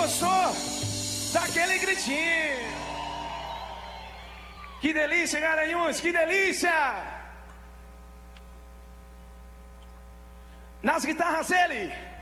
gostou daquele gritinho? Que delícia, Garanhuns, que delícia! Nas guitarras ele.